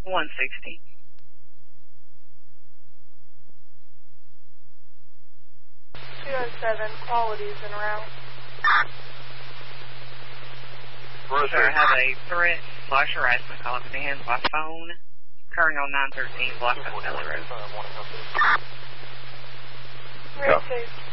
160. Qualities en route. Sir, I have a threat slash harassment call to the hands by phone, occurring on 913 Block Costello Road. Very safe.